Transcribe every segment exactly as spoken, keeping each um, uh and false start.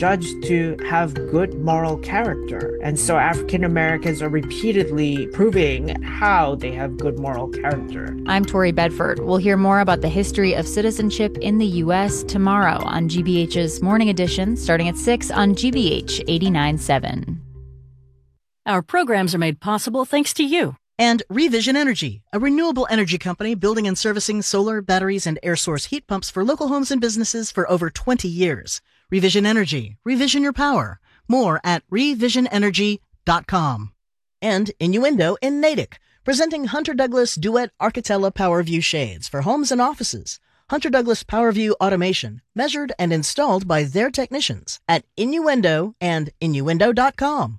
judged to have good moral character. And so African Americans are repeatedly proving how they have good moral character. I'm Tori Bedford. We'll hear more about the history of citizenship in the U S tomorrow on G B H's Morning Edition, starting at six on G B H eighty-nine point seven. Our programs are made possible thanks to you. And Revision Energy, a renewable energy company building and servicing solar, batteries, and air source heat pumps for local homes and businesses for over twenty years. Revision Energy. Revision your power. More at revision energy dot com. And Innuendo in Natick, presenting Hunter Douglas Duet Architella PowerView shades for homes and offices. Hunter Douglas PowerView automation, measured and installed by their technicians at Innuendo and innuendo dot com.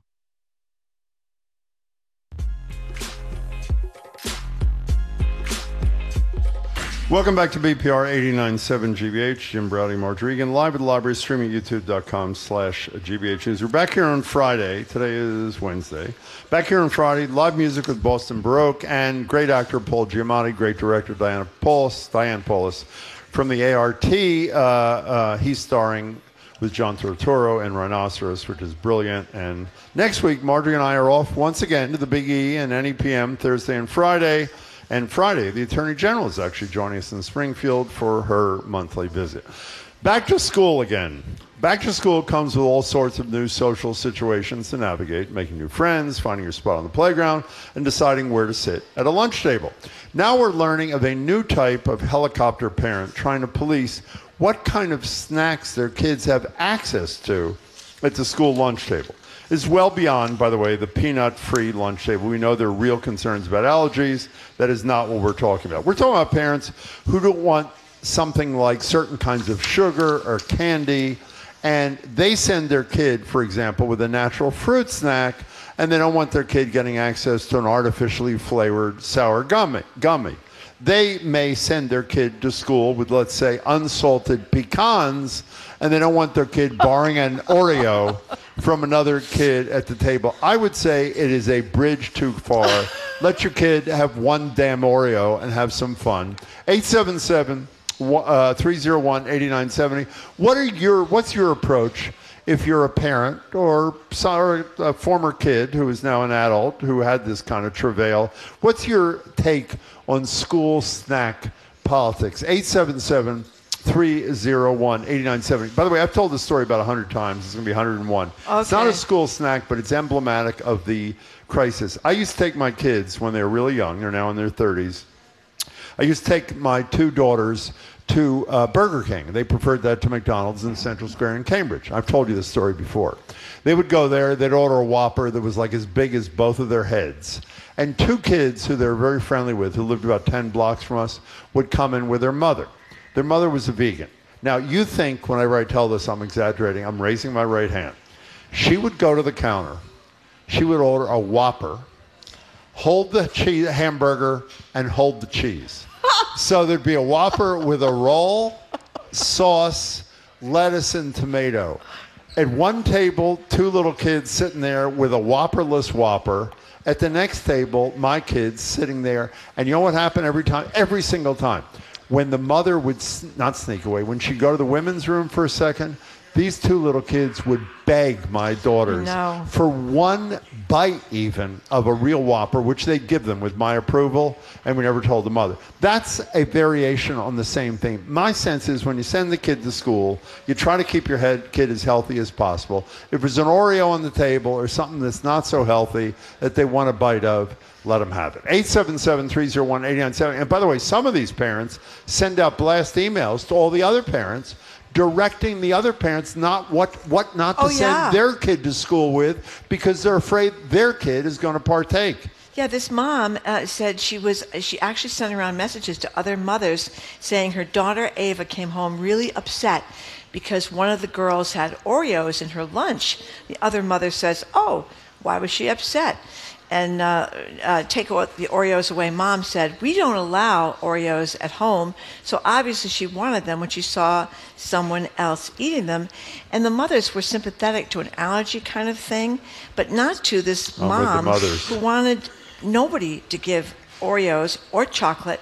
Welcome back to B P R eighty-nine point seven G B H. Jim Browdy, Marge Regan, live at the library, streaming at youtube dot com slash G B H News. We're back here on Friday. Today is Wednesday. Back here on Friday, live music with Boston Baroque and great actor Paul Giamatti, great director Diana Paulus, Diane Paulus from the A R T. Uh, uh, he's starring with John Turturro and Rhinoceros, which is brilliant. And next week, Marjorie and I are off once again to the Big E and N E P M Thursday and Friday. And Friday, the Attorney General is actually joining us in Springfield for her monthly visit. Back to school again. Back to school comes with all sorts of new social situations to navigate, making new friends, finding your spot on the playground, and deciding where to sit at a lunch table. Now we're learning of a new type of helicopter parent trying to police what kind of snacks their kids have access to at the school lunch table. Is well beyond, by the way, the peanut-free lunch table. We know there are real concerns about allergies. That is not what we're talking about. We're talking about parents who don't want something like certain kinds of sugar or candy, and they send their kid, for example, with a natural fruit snack, and they don't want their kid getting access to an artificially flavored sour gummy. gummy. They may send their kid to school with, let's say, unsalted pecans, and they don't want their kid borrowing an Oreo from another kid at the table. I would say it is a bridge too far. Let your kid have one damn Oreo and have some fun. eight seven seven, three oh one, eight nine seven oh. What are your, what's your approach if you're a parent or a former kid who is now an adult who had this kind of travail? What's your take on school snack politics? eight seven seven, three oh one, eight nine seven oh. By the way, I've told this story about one hundred times. It's going to be one hundred one. Okay. It's not a school snack, but it's emblematic of the crisis. I used to take my kids when they were really young. They're now in their thirties. I used to take my two daughters to uh, Burger King. They preferred that to McDonald's in Central Square in Cambridge. I've told you this story before. They would go there, they'd order a Whopper that was like as big as both of their heads. And two kids who they were very friendly with, who lived about ten blocks from us, would come in with their mother. Their mother was a vegan. Now, you think when I tell this I'm exaggerating, I'm raising my right hand. She would go to the counter, she would order a Whopper, hold the cheese, hamburger, and hold the cheese. So there'd be a Whopper with a roll, sauce, lettuce, and tomato. At one table, two little kids sitting there with a Whopperless Whopper. At the next table, my kids sitting there. And you know what happened every time? Every single time. When the mother would not sneak away, when she'd go to the women's room for a second, these two little kids would beg my daughters no. for one bite even of a real Whopper, which they'd give them with my approval, and we never told the mother. That's a variation on the same thing. My sense is when you send the kid to school, you try to keep your head, kid as healthy as possible. If there's an Oreo on the table or something that's not so healthy that they want a bite of, let them have it. eight seven seven, three oh one, eight nine seven oh. And by the way, some of these parents send out blast emails to all the other parents directing the other parents not what, what not to oh, send yeah. their kid to school with because they're afraid their kid is going to partake. Yeah, this mom uh, said she was. She actually sent around messages to other mothers saying her daughter Ava came home really upset because one of the girls had Oreos in her lunch. The other mother says, "Oh, why was she upset?" And uh, uh, take the Oreos away. Mom said, we don't allow Oreos at home. So obviously she wanted them when she saw someone else eating them. And the mothers were sympathetic to an allergy kind of thing, but not to this oh, mom who wanted nobody to give Oreos or chocolate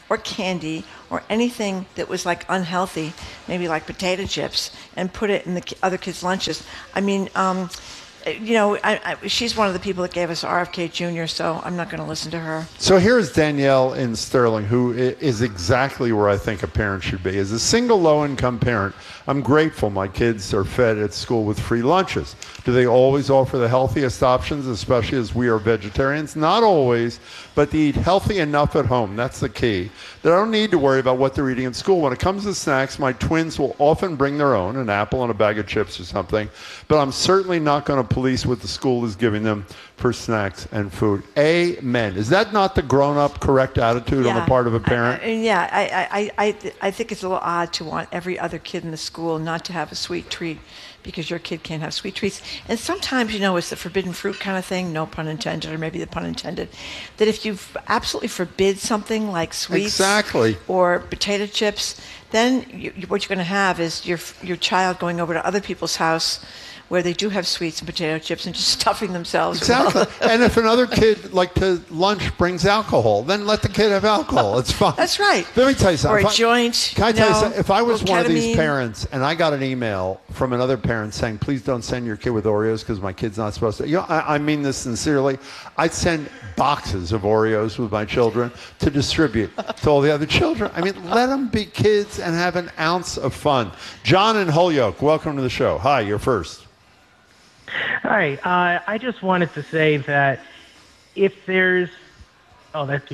or candy or anything that was like unhealthy, maybe like potato chips, and put it in the other kids' lunches. I mean, um, you know, I, I, she's one of the people that gave us R F K Junior, so I'm not going to listen to her. So here's Danielle in Sterling, who is exactly where I think a parent should be. As a single low-income parent, I'm grateful my kids are fed at school with free lunches. Do they always offer the healthiest options, especially as we are vegetarians? Not always, but they eat healthy enough at home. That's the key. They don't need to worry about what they're eating in school. When it comes to snacks, my twins will often bring their own, an apple and a bag of chips or something, but I'm certainly not going to police what the school is giving them for snacks and food. Amen. Is that not the grown-up correct attitude Yeah. on the part of a parent? I, I, yeah, I, I, I, th- I think it's a little odd to want every other kid in the school not to have a sweet treat because your kid can't have sweet treats. And sometimes, you know, it's the forbidden fruit kind of thing, no pun intended, or maybe the pun intended, that if you absolutely forbid something like sweets Exactly. or potato chips, then you, what you're going to have is your your child going over to other people's house where they do have sweets and potato chips and just stuffing themselves. with all Exactly. the- And if another kid, like to lunch, brings alcohol, then let the kid have alcohol. It's fine. That's right. Let me tell you something. Or a If I- joint, Can I you tell you know, something? If I was little one of these ketamine. parents and I got an email from another parent saying, please don't send your kid with Oreos because my kid's not supposed to. You know, I, I mean this sincerely. I'd send boxes of Oreos with my children to distribute to all the other children. I mean, let them be kids and have an ounce of fun. John in Holyoke, welcome to the show. Hi, you're first. Hi, uh, I just wanted to say that if there's, oh, that's you.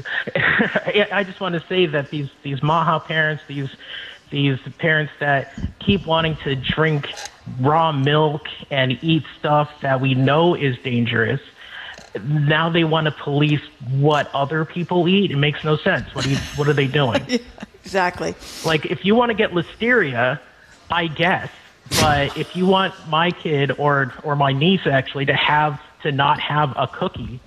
I just want to say that these these Maha parents, these these parents that keep wanting to drink raw milk and eat stuff that we know is dangerous, now they want to police what other people eat. It makes no sense. What are you, what are they doing? Yeah, exactly. Like, if you want to get listeria, I guess. But if you want my kid or or my niece actually to have to not have a cookie,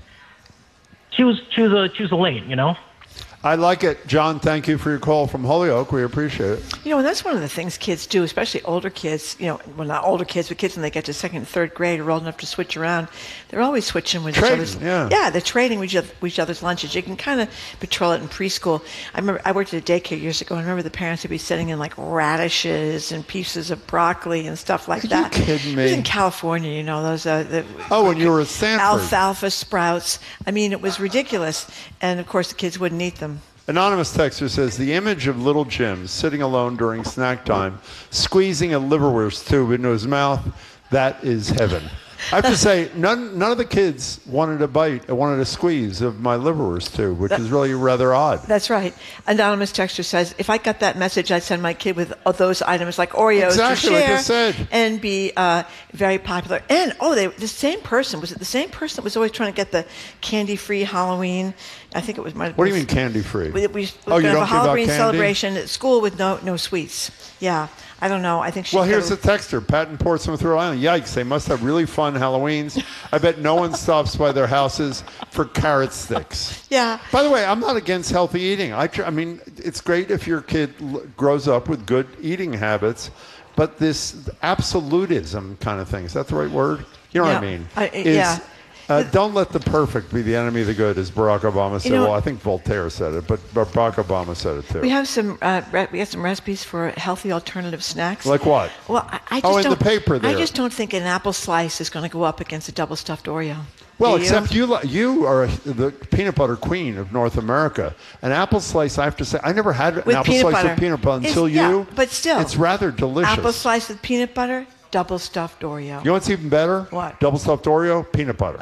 choose choose a choose a lane, you know. I like it. John, thank you for your call from Holyoke. We appreciate it. You know, and that's one of the things kids do, especially older kids, you know, well, not older kids, but kids when they get to second and third grade are old enough to switch around. They're always switching with Trading, each other's. yeah. Yeah, they're trading with each, other, with each other's lunches. You can kind of patrol it in preschool. I remember I worked at a daycare years ago, and I remember the parents would be sitting in like radishes and pieces of broccoli and stuff like Are you that. kidding It was me? in California, you know, those uh, the, Oh, when you were at Stanford. alfalfa sprouts. I mean, it was ridiculous. And of course, the kids wouldn't eat them. Anonymous texter says, the image of little Jim sitting alone during snack time, squeezing a liverwurst tube into his mouth, that is heaven. I have to say, none none of the kids wanted a bite, wanted a squeeze of my liverwurst tube, which is really rather odd. That's right. Anonymous texter says, if I got that message, I'd send my kid with all those items like Oreos Exactly, to like I share said. and be uh, very popular. And, oh, they the same person. Was it the same person that was always trying to get the candy-free Halloween? I think it was my... What do you mean candy-free? We, we, we Oh, you have don't a give out Halloween candy? celebration at school with no no sweets. Yeah. I don't know. I think she Well, here's the got texter, Pat in Portsmouth, Rhode Island. Yikes, they must have really fun Halloweens. I bet no one stops by their houses for carrot sticks. Yeah. By the way, I'm not against healthy eating. I, tr- I mean, it's great if your kid l- grows up with good eating habits, but this absolutism kind of thing, is that the right word? You know what I Yeah. mean? I- Is, yeah. Uh, don't let the perfect be the enemy of the good, as Barack Obama said. know- well, I think Voltaire said it, but Barack Obama said it too. We have some. Uh, re- we have some recipes for healthy alternative snacks. Like what? Well, I, I just Oh, in don't. the paper there. I just don't think an apple slice is going to go up against a double stuffed Oreo. Well, Do you? except you, li- you are the peanut butter queen of North America. An apple slice, I have to say, I never had an With apple peanut slice butter. with peanut butter It's- until yeah, you. but still. It's rather delicious. Apple slice with peanut butter, double stuffed Oreo. You know what's even better? What? Double stuffed Oreo, peanut butter.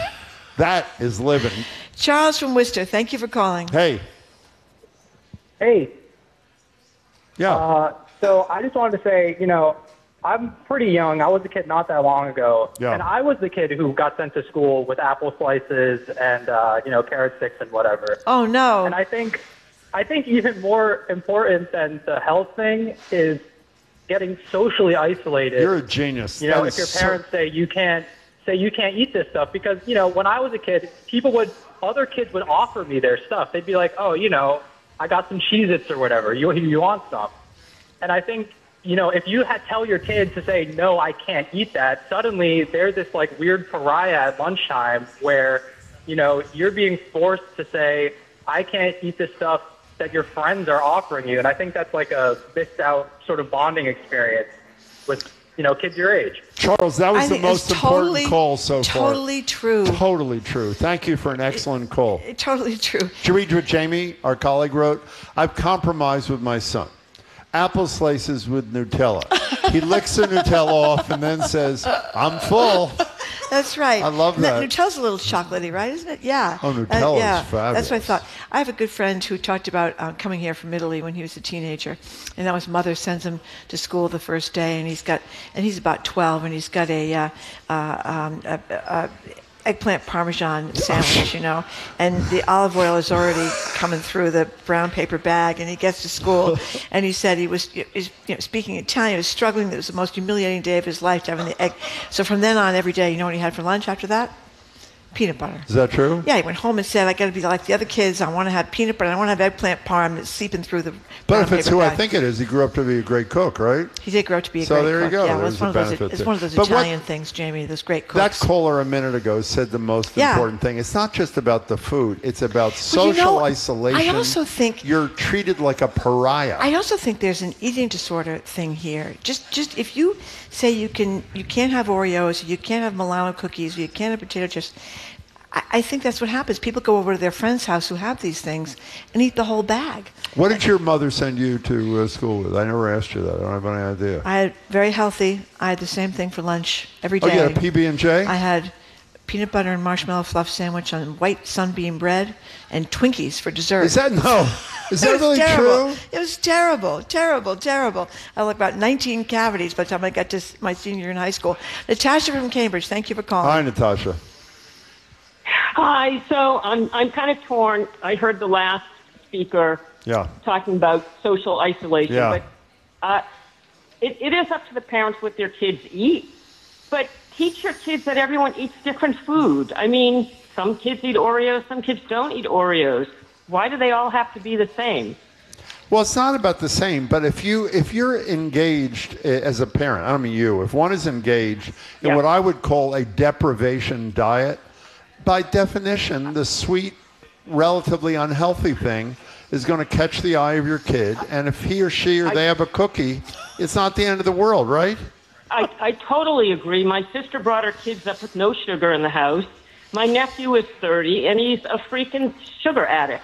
That is living. Charles from Worcester, thank you for calling. Hey, Hey, yeah. uh, so I just wanted to say, you know, I'm pretty young. I was a kid not that long ago, Yeah. and I was the kid who got sent to school with apple slices and uh, you know carrot sticks and whatever. Oh no. And I think, I think even more important than the health thing is getting socially isolated. You're a genius. You know, That if is your so- parents say you can't say you can't eat this stuff because, you know, when I was a kid, people would other kids would offer me their stuff. They'd be like, "Oh, you know, I got some Cheez-Its or whatever. You you want some?" And I think, you know, if you had tell your kid to say, "No, I can't eat that," suddenly they're this like weird pariah at lunchtime where, you know, you're being forced to say, "I can't eat this stuff that your friends are offering you. And I think that's like a missed out sort of bonding experience with, you know, kids your age. Charles, that was I the think it's most important totally, call so far. Totally true. Totally true. Thank you for an excellent call. It, totally true. Did you read what Jamie, our colleague, wrote? I've compromised with my son. Apple slices with Nutella. He licks the Nutella off and then says, I'm full. That's right. I love And that. Nutella's a little chocolatey, right? Isn't it? Yeah. Oh, Nutella Uh, yeah. is fabulous. That's what I thought. I have a good friend who talked about uh, coming here from Italy when he was a teenager, and now his mother sends him to school the first day, and he's got, and he's about twelve, and he's got a, uh, uh, um, a, a eggplant parmesan sandwich, you know, and the olive oil is already coming through the brown paper bag, and he gets to school, and he said he was, is, you know, speaking Italian, he was struggling. It was the most humiliating day of his life having the egg. So from then on, every day, you know what he had for lunch after that? Peanut butter. Is that true? Yeah, he went home and said, I got to be like the other kids. I want to have peanut butter. I want to have eggplant parm that's seeping through the But brown if it's paper who bag. I think it is, he grew up to be a great cook, right? He did grow up to be a So great there you cook. go. Yeah, well, There's it's one the of those. benefit It's there. one of those But what- Italian things, Jamie. Those great cooks. That caller a minute ago said the most Yeah. important thing. It's not just about the food. It's about Well, you social know, isolation. I also think- you're treated like a pariah. I also think there's an eating disorder thing here. Just, just if you say you can, you can't have Oreos, you can't have Milano cookies, you can't have potato chips. I, I think that's what happens. People go over to their friend's house who have these things and eat the whole bag. What did your mother send you to uh, school with? I never asked you that. I don't have any idea. I had very healthy. I had the same thing for lunch every Oh, day. you had a P B and J? I had peanut butter and marshmallow fluff sandwich on white sunbeam bread and Twinkies for dessert. Is that no? Is It that was really terrible. true? It was terrible, terrible, terrible. I had like about nineteen cavities by the time I got to s- my senior year in high school. Natasha from Cambridge, thank you for calling. Hi, Natasha. Hi. So I'm I'm kind of torn. I heard the last speaker Yeah. talking about social isolation, Yeah. but uh, it, it is up to the parents what their kids eat. But teach your kids that everyone eats different food. I mean, some kids eat Oreos, some kids don't eat Oreos. Why do they all have to be the same? Well, it's not about the same, but if you if you're engaged uh, as a parent, I don't mean you, if one is engaged in Yeah. what I would call a deprivation diet, by definition, the sweet, relatively unhealthy thing is going to catch the eye of your kid, and if he or she or I- they have a cookie, it's not the end of the world, right? I, I totally agree. My sister brought her kids up with no sugar in the house. My nephew is thirty, and he's a freaking sugar addict.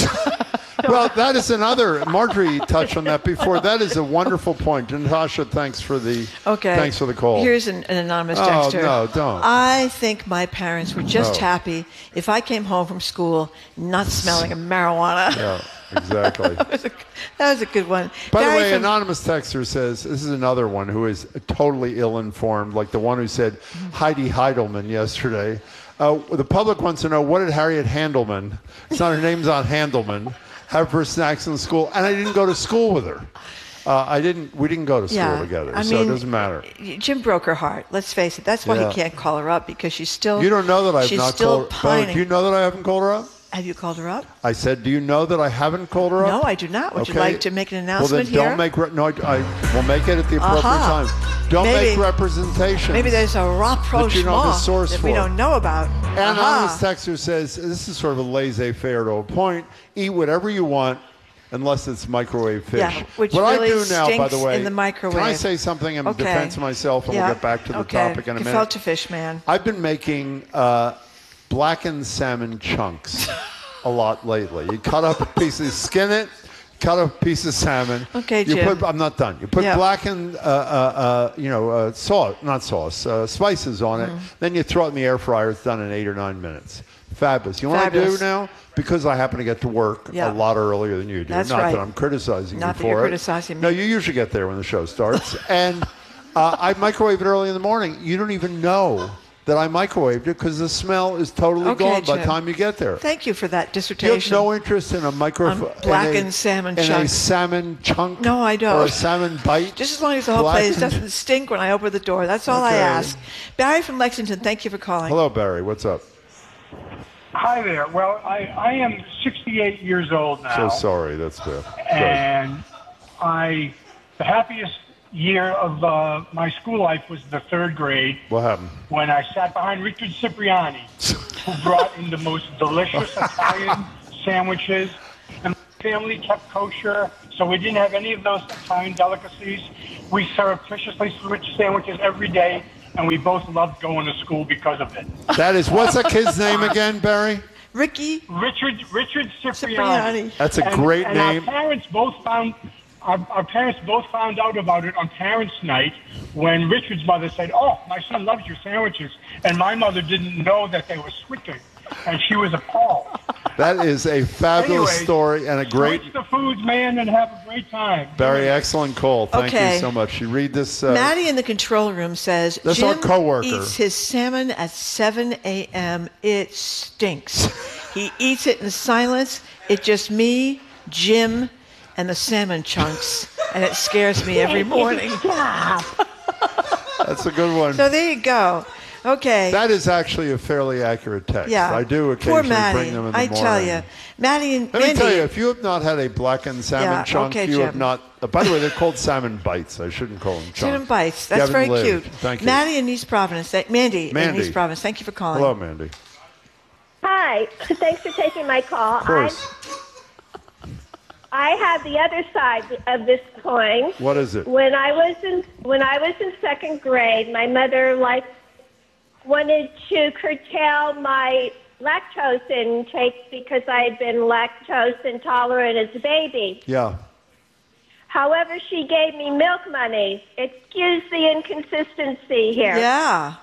Well, that is another. Marjorie touched on that before. That is a wonderful point. And Natasha, thanks for the Okay. thanks for the call. Here's an, an anonymous Oh, texter. no, don't. I think my parents were just No. happy if I came home from school not smelling of marijuana. Yeah, exactly. that, was a, that was a good one. By Barry the way, from- anonymous texter says this is another one who is totally ill-informed, like the one who said Heidi Heidelman yesterday. Uh, the public wants to know, what did Harriet Handelman, it's not her name's not Handelman, have for snacks in school? And I didn't go to school with her. Uh, I didn't. We didn't go to school yeah, together, I so mean, it doesn't matter. Jim broke her heart. Let's face it. That's why Yeah. he can't call her up because she's still. You don't know that I've she's not still called her. pining. Do you know that I haven't called her up? Have you called her up? I said, do you know that I haven't called her up? No, I do not. Would you Okay. like to make an announcement well, then here? don't make. Re- no, I, I will make it at the appropriate Aha. time. Don't Maybe- make representations. Maybe there's a that you don't have a rapprochement source that we for. don't know about. And Aha. anonymous texter says, this is sort of a laissez-faire to a point. Eat whatever you want, unless it's microwave fish. Yeah, which what really I do now, by stinks the way, in the microwave. can I say something in Okay. defense of myself, and Yeah. we'll get back to the okay. topic in a minute. Gefilte fish, man. I've been making uh, blackened salmon chunks a lot lately. You cut up a piece, you skin it, cut up a piece of salmon. Okay, you Jim. Put, I'm not done. You put Yeah. blackened, uh, uh, uh, you know, uh, sauce, not sauce, uh, spices on it. Mm-hmm. Then you throw it in the air fryer. It's done in eight or nine minutes. Fabulous. You know what I Fabulous. do now? Because I happen to get to work Yeah. a lot earlier than you do. That's not right. that I'm criticizing Not you that you're for it. criticizing me. No, you usually get there when the show starts. and uh, I microwave it early in the morning. You don't even know that I microwaved it because the smell is totally Okay, gone by the Jim. time you get there. Thank you for that You have dissertation. no interest in a micro On blackened in a, salmon in a chunk. salmon chunk. No, I don't. Or a salmon bite. Just as long as the whole place Blackened- doesn't stink when I open the door. That's all I Okay. ask. Barry from Lexington, thank you for calling. Hello, Barry. What's up? Hi there. Well, I, I am sixty-eight years old now. So sorry. That's bad. Sorry. And I, the happiest year of uh, my school life was the third grade What happened? when I sat behind Richard Cipriani, who brought in the most delicious Italian sandwiches. And family kept kosher, so we didn't have any of those Italian delicacies. We surreptitiously switched sandwiches every day, and we both loved going to school because of it. That is, what's that kid's name again, Barry? Ricky. Richard Richard Cipriani. Cipriani. That's a and, great and name. Our parents both found our, our parents both found out about it on Parents' Night when Richard's mother said, "Oh, my son loves your sandwiches," and my mother didn't know that they were switching, and she was appalled. That is a fabulous Anyway, story and a great. Switch the foods, man, and have a great time. Barry, excellent call. Thank Okay. you so much. You read this. Uh, Maddie in the control room says That's Jim our coworker. eats his salmon at seven a.m. It stinks. He eats it in silence. It's just me, Jim, and the salmon chunks, and it scares me every morning. That's a good one. So there you go. Okay. That is actually a fairly accurate text. Yeah. I do Poor occasionally Maddie. bring them in the I morning. tell you, Maddie and Let Mandy. me tell you, if you have not had a blackened salmon Yeah, chunk, okay, you have Jim. not. Uh, by the way, they're called salmon bites. I shouldn't call them chunks. Salmon bites. You That's haven't very lived. cute. Thank you. Maddie in East Providence. Th- Mandy, Mandy. in East Providence. Thank you for calling. Hello, Mandy. Hi. Thanks for taking my call. Of course. I have the other side of this coin. What is it? When I was in when I was in second grade, my mother like wanted to curtail my lactose intake because I had been lactose intolerant as a baby. Yeah. However, she gave me milk money. Excuse the inconsistency here. Yeah.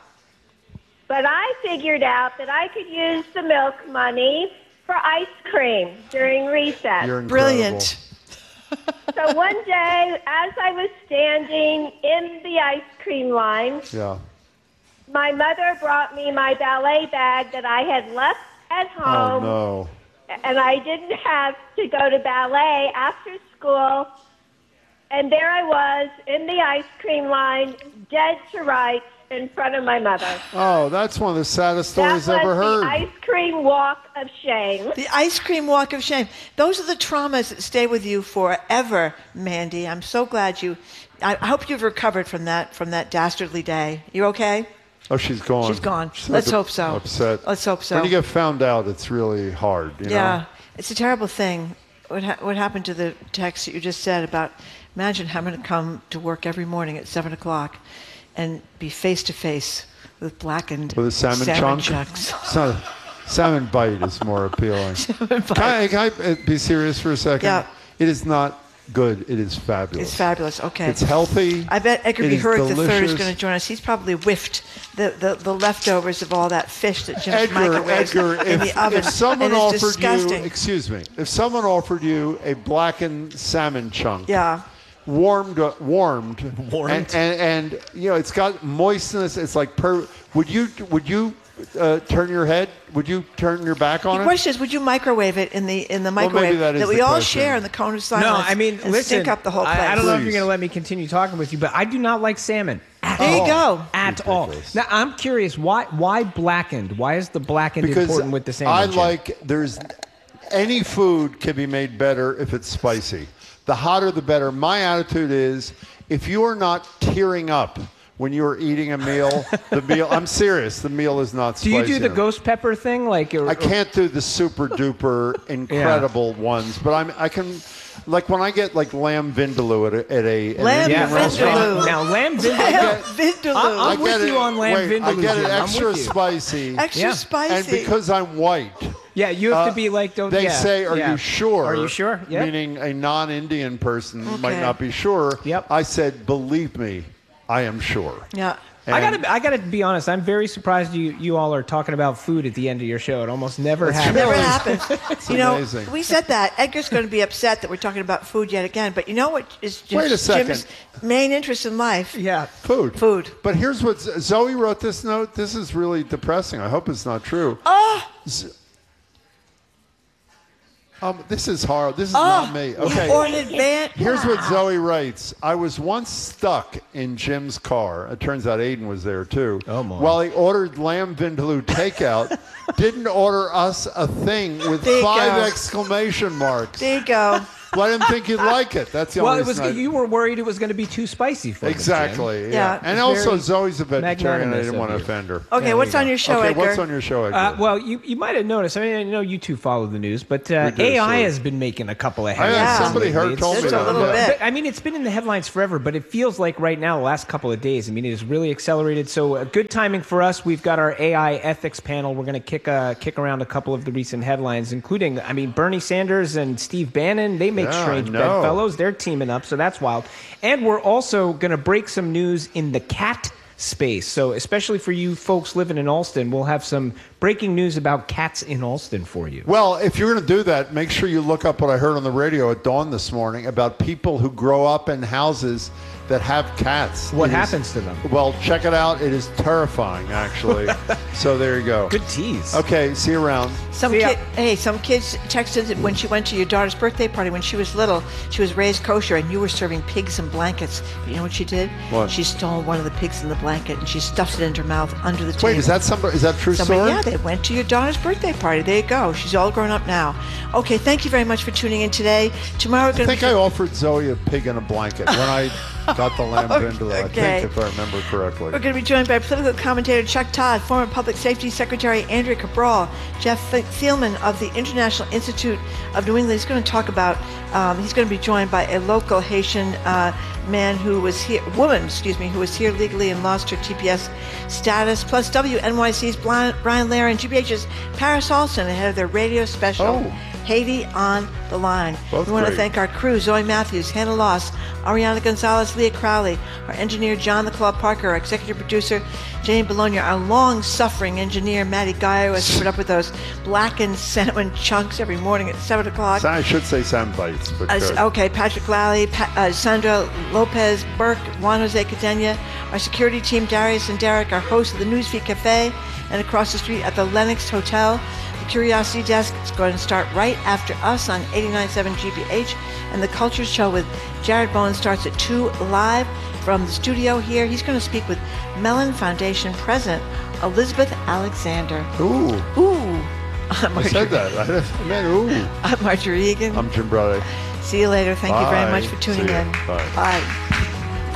But I figured out that I could use the milk money for ice cream during recess. You're incredible. Brilliant. So one day, as I was standing in the ice cream line, Yeah. my mother brought me my ballet bag that I had left at Oh, home, no. and I didn't have to go to ballet after school. And there I was in the ice cream line, dead to rights, in front of my mother. Oh, that's one of the saddest That stories was ever the heard. ice cream walk of shame. The ice cream walk of shame. Those are the traumas that stay with you forever, Mandy. I'm so glad you. I I hope you've recovered from that from that dastardly day. You okay? Oh, she's gone. She's gone. She's Let's up- hope so. Upset. Let's hope so. When you get found out, it's really hard. You Yeah, know? it's a terrible thing. What ha- what happened to the text that you just said about? Imagine having to come to work every morning at seven o'clock, and be face to face with blackened With a salmon, chunk. chunks. It's not a, salmon bite is more appealing. Can I, can I uh, be serious for a second? Yeah. It is not good. It is fabulous. It's fabulous. Okay. It's healthy. I bet Edgar It B. is Hurd the third is delicious. going to join us. He's probably whiffed the, the, the leftovers of all that fish that Jim's Edgar, microwaves Edgar, in if, the oven. if someone and it's offered disgusting. you, excuse me, if someone offered you a blackened salmon chunk, Yeah. warmed, uh, warmed, Warmed? And, and and you know it's got moistness. It's like per. Would you would you uh, turn your head? Would you turn your back on The it? question is, would you microwave it in the in the Well, maybe microwave that is we the all question. share in the cone of silence? No, I mean, and listen. stink up the whole place. I, I don't know if you're Please. going to let me continue talking with you, but I do not like salmon. At There you all. go. At all. Now, I'm curious, why why blackened? Why is the blackened Because important with the salmon? I Jim? like there's any food can be made better if it's spicy. The hotter the better. My attitude is if you are not tearing up when you are eating a meal, the meal I'm serious, the meal is not Do spicy. you do the enough. ghost pepper thing? Like or, I can't do the super duper incredible ones, but I'm I can like when I get like lamb vindaloo at a, at a an Lamb Indian Yeah, restaurant. vindaloo. Now, lamb vindaloo. Lamb vindaloo. I'm- I I'm with get you it- on lamb wait, I vindaloo, get it Jim. I'm extra with you. spicy. Extra Yeah. spicy. And because I'm white, Yeah, you have uh, to be like, don't. they yeah, say, "Are yeah. you sure?" Are you sure? Yep. Meaning a non-Indian person might Okay. not be sure. Yep. I said, "Believe me, I am sure." yeah. I And- gotta, I gotta be honest. I'm very surprised you, you all are talking about food at the end of your show. It almost never happens. Never happens. you know, amazing. we said that. Edgar's going to be upset that we're talking about food yet again. But you know what is Jim, Wait a second. Jim's main interest in life? Yeah. Food. Food. But here's what Zoe wrote this note. This is really depressing. I hope it's not true. Oh, Um, this is hard. This is oh, not me. Okay. Or an advance. Here's what Zoe writes. I was once stuck in Jim's car. It turns out Aiden was there too. Oh, my. While he ordered lamb vindaloo takeout, didn't order us a thing with There you five go. exclamation marks. There you go. Well, I didn't think you'd like it. That's the well, only it was. reason I- You were worried it was going to be too spicy for them, Exactly. Jim. Yeah. Yeah. And It's also, very Zoe's a vegetarian. I magnanimous didn't of want to you. offend her. Okay, There what's you on go. your show, Okay, Edgar? what's on your show, Edgar? Uh, well, you, you might have noticed. I mean, I know you two follow the news, but uh, We do, A I sure. has been making a couple of I headlines. had somebody lately. heard It's- told me Just a that. little yeah. bit. But, I mean, it's been in the headlines forever, but it feels like right now, the last couple of days, I mean, it has really accelerated. So, uh, good timing for us. We've got our A I ethics panel. We're going to kick uh, kick around a couple of the recent headlines, including, I mean, Bernie Sanders and Steve Bannon. They make Yeah, strange I know. bedfellows. They're teaming up, so that's wild. And we're also going to break some news in the cat space. So, especially for you folks living in Alston, we'll have some breaking news about cats in Alston for you. Well, if you're going to do that, make sure you look up what I heard on the radio at dawn this morning about people who grow up in houses that have cats. What It is- happens to them? Well, check it out. It is terrifying, actually. So there you go. Good tease. Okay, see you around. Some See ya. kid, hey, some kids texted that when she went to your daughter's birthday party when she was little, she was raised kosher, and you were serving pigs in blankets. But you know what she did? What? She stole one of the pigs in the blanket and she stuffed it into her mouth under the table. Wait, is that somebody? Is that a true Somebody, story? yeah, they went to your daughter's birthday party. There you go. She's all grown up now. Okay, thank you very much for tuning in today. Tomorrow we're I going think to I offered Zoe a pig in a blanket when I got the lamb vindaloo. I Okay. think, if I remember correctly. We're going to be joined by political commentator Chuck Todd, former Public Safety Secretary Andrea Cabral, Jeff Thielman of the International Institute of New England. He's going to talk about, um, he's going to be joined by a local Haitian uh, man who was here, woman, excuse me, who was here legally and lost her T P S status, plus W N Y C's Brian Lehrer and G B H's Paris Olson ahead of their radio special. Oh. Haiti on the line. Both we want to great. thank our crew, Zoe Matthews, Hannah Loss, Ariana Gonzalez, Leah Crowley, our engineer, John the Claw Parker, our executive producer, Jane Bologna, our long-suffering engineer, Maddie Gaio, has put up with those blackened cinnamon chunks every morning at seven o'clock. I should say sound bites, but Uh, good. okay, Patrick Lally, pa- uh, Sandra Lopez, Burke, Juan Jose Cadena, our security team, Darius and Derek, our host of the Newsfeed Cafe, and across the street at the Lennox Hotel. The Curiosity Desk is going to start right after us on eighty-nine point seven G B H, and the Culture Show with Jared Bowen starts at two live from the studio here. He's going to speak with Mellon Foundation President Elizabeth Alexander. Ooh. Ooh. I'm I said that. I I meant ooh. I'm Marjorie Egan. I'm Jim Brody. See you later. Thank you very Bye. much for tuning See ya. in. Bye. Bye.